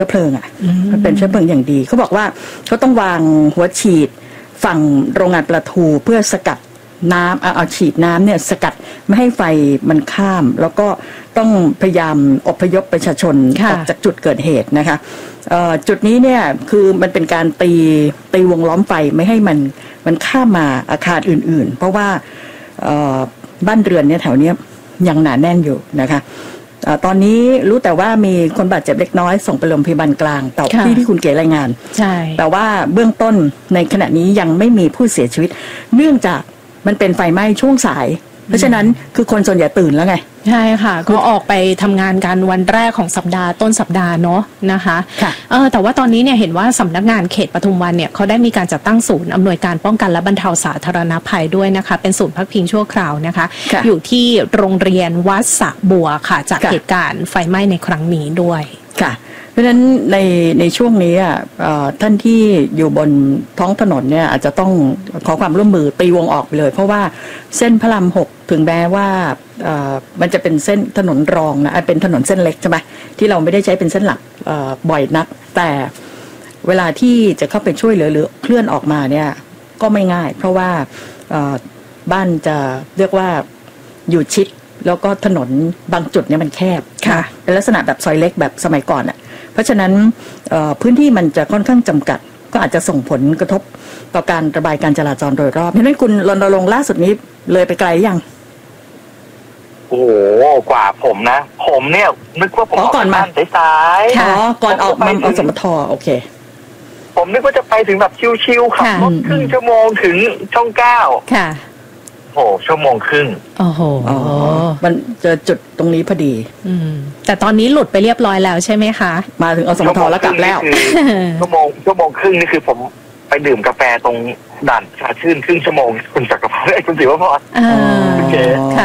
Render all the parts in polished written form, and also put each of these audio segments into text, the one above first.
เพลิงอ่ะมันเป็นเชื้อเพลิงอย่างดีเขาบอกว่าเขาต้องวางหัวฉีดฝั่งโรงงานปลาทูเพื่อสกัดน้ำเอาฉีดน้ำเนี่ยสกัดไม่ให้ไฟมันข้ามแล้วก็ต้องพยายามอพยพประชาชนออกจากจุดเกิดเหตุนะคะจุดนี้เนี่ยคือมันเป็นการตีวงล้อมไฟไม่ให้มันข้ามมาอาคารอื่นๆเพราะว่าบ้านเรือนเนี่ยแถวนี้ยังหนาแน่นอยู่นะคะตอนนี้รู้แต่ว่ามีคนบาดเจ็บเล็กน้อยส่งไปโรงพยาบาลกลางแต่ที่คุณเก๋รายงานใช่แต่ว่าเบื้องต้นในขณะนี้ยังไม่มีผู้เสียชีวิตเนื่องจากมันเป็นไฟไหม้ช่วงสายเพราะฉะนั้นคือคนส่วนใหญ่ตื่นแล้วไงใช่ค่ะก็ออกไปทำงานกันวันแรกของสัปดาห์ต้นสัปดาห์เนาะนะคะแต่ว่าตอนนี้เนี่ยเห็นว่าสำนักงานเขตปทุมวันเนี่ยเขาได้มีการจัดตั้งศูนย์อำนวยการป้องกันและบรรเทาสาธารณภัยด้วยนะคะเป็นศูนย์พักพิงชั่วคราวนะคะอยู่ที่โรงเรียนวัดสระบัวค่ะจากเหตุการณ์ไฟไหม้ในครั้งนี้ด้วยค่ะเพราะฉะนั้นในช่วงนี้ท่านที่อยู่บนท้องถนนเนี่ยอาจจะต้องขอความร่วมมือตีวงออกไปเลยเพราะว่าเส้นพระราม6ถึงแม้ว่ามันจะเป็นเส้นถนนรองนะเป็นถนนเส้นเล็กใช่ไหมที่เราไม่ได้ใช้เป็นเส้นหลักบ่อยนักแต่เวลาที่จะเข้าไปช่วยเหลือหรือเคลื่อนออกมาเนี่ยก็ไม่ง่ายเพราะว่าบ้านจะเรียกว่าอยู่ชิดแล้วก็ถนนบางจุดเนี่ยมันแคบเป็นลักษณะแบบซอยเล็กแบบสมัยก่อนอ่ะเพราะฉะนั้นพื้นที่มันจะค่อนข้างจำกัดก็อาจจะส่งผลกระทบต่อการระบายการจราจรโดยรอบเพราะฉะนั้นคุณรณรงค์ล่าสุดนี้เลยไปไกลยังโอ้โหกว่าผมนะผมเนี่ยนึกว่าผมก่อนมาสายก่อนออกมาอสมทโอเคผมนึกว่าจะไปถึงแบบชิวๆขับรถครึ่งชั่วโมงถึงช่อง9 ค่ะโอ้ชั่วโมงครึ่งโอ้โหมันเจอจุดตรงนี้พอดีแต่ตอนนี้หลุดไปเรียบร้อยแล้วใช่ไหมคะมาถึงอสมทแล้วกลับแล้วชั่วโมงครึ่งนี่คือผมไปดื่มกาแฟตรงด่านชาชื่นครึ่งชั่วโมงคุณจักรพรคุณศิวพรโอเคค่ะ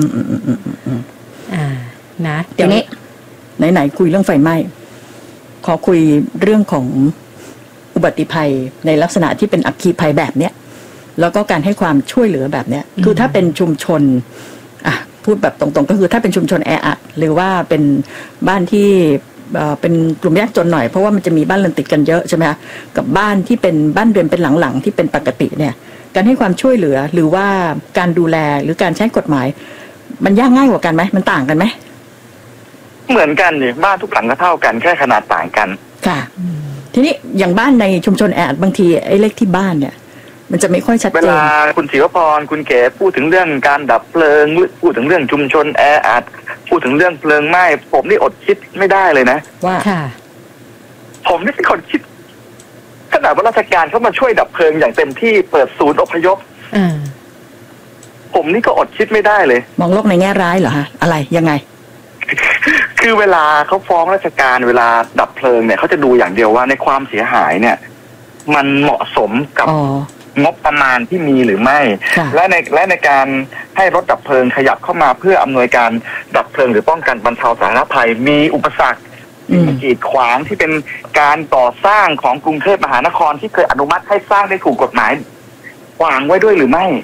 นะเดี๋ยวนี้ไหนคุยเรื่องไฟไหม้ขอคุยเรื่องของอุบัติภัยในลักษณะที่เป็นอัคคีภัยแบบเนี้ยแล้วก็การให้ความช่วยเหลือแบบเนี้ยคือถ้าเป็นชุมชนพูดแบบตรงๆก็คือถ้าเป็นชุมชนแออัดหรือว่าเป็นบ้านที่เป็นกลุ่มยากจนหน่อยเพราะว่ามันจะมีบ้านเรือนติดกันเยอะใช่ไหมคะกับบ้านที่เป็นบ้านเรือนเป็นหลังๆที่เป็นปกติเนี่ยการให้ความช่วยเหลือหรือว่าการดูแลหรือการใช้กฎหมายมันยากง่ายกว่ากันไหมมันต่างกันไหมเหมือนกันนี่บ้านทุกหลังก็เท่ากันแค่ขนาดต่างกันค่ะทีนี้อย่างบ้านในชุมชนแออัดบางทีไอ้เลขที่บ้านเนี่ยมันจะไม่ค่อยชัดเจนเวลาคุณศิวพรคุณเก๋พูดถึงเรื่องการดับเพลิงพูดถึงเรื่องชุมชนแออัดพูดถึงเรื่องเพลิงไหม้ผมนี่อดคิดไม่ได้เลยนะว่าผมนี่เป็นคนคิดขนาดว่าราชการเข้ามาช่วยดับเพลิงอย่างเต็มที่เปิดศูนย์อพยพผมนี่ก็อดคิดไม่ได้เลยมองโลกในแง่ร้ายเหรอฮะอะไรยังไงคือเวลาเขาฟ้องราชการเวลาดับเพลิงเนี่ยเขาจะดูอย่างเดียวว่าในความเสียหายเนี่ยมันเหมาะสมกับงบประมาณที่มีหรือไม่และในการให้รถดับเพลิงขยับเข้ามาเพื่ออำนวยการดับเพลิงหรือป้องกันบรรเทาสาธารณภัยมีอุปสรรคกีดขวางที่เป็นการก่อสร้างของกรุงเทพมหานครที่เคยอนุมัติให้สร้างได้ถูกกฎหมายขวางไว้ด้วยหรือไม่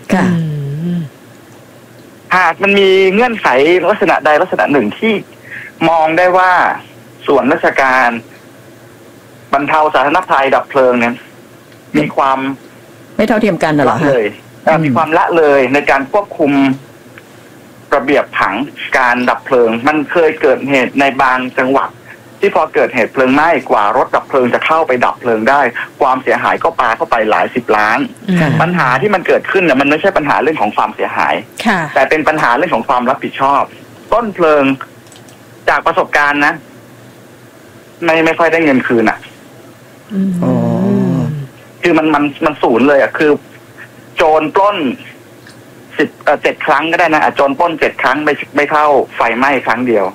หากมันมีเงื่อนไขลักษณะใดลักษณะหนึ่งที่มองได้ว่าส่วนราชการบรรเทาสาธารณภัยดับเพลิงเนี่ยมีความไม่เท่าเทียมกันเหรอเลยมีความละเลยในการควบคุมระเบียบผังการดับเพลิงมันเคยเกิดเหตุในบางจังหวัดที่พอเกิดเหตุเพลิงไหม้กว่ารถดับเพลิงจะเข้าไปดับเพลิงได้ความเสียหายก็ปาเข้าไปหลาย10 ล้านปัญหาที่มันเกิดขึ้นเนี่ยมันไม่ใช่ปัญหาเรื่องของความเสียหายแต่เป็นปัญหาเรื่องของความรับผิดชอบต้นเพลิงจากประสบการณ์นะไม่ค่อยได้เงินคืนคือมันศูนย์เลยคือโจรปล้น7 ครั้งก็ได้นะโจรปล้น7 ครั้งไม่เท่าไฟไหม้ครั้งเดียว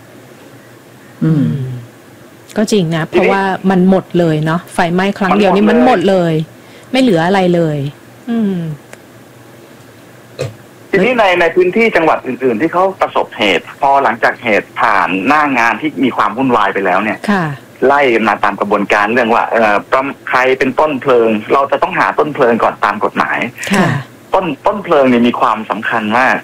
ก็จริงนะเพราะว่ามันหมดเลยเนาะไฟไหม้ครั้งเดียวนี่มันหมดเลยไม่เหลืออะไรเลยทีนี้ในพื้นที่จังหวัดอื่นๆที่เขาประสบเหตุพอหลังจากเหตุผ่านหน้างานที่มีความวุ่นวายไปแล้วเนี่ยไล่มาตามกระบวนการเรื่องว่าใครเป็นต้นเพลิงเราจะต้องหาต้นเพลิงก่อนตามกฎหมายต้นเพลิงเนี่ยมีความสำคัญมาก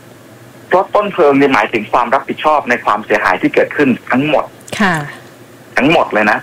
เพราะต้นเพลิงเนี่ยหมายถึงความรับผิดชอบในความเสียหายที่เกิดขึ้นทั้งหมดทั้งหมดเลยนะ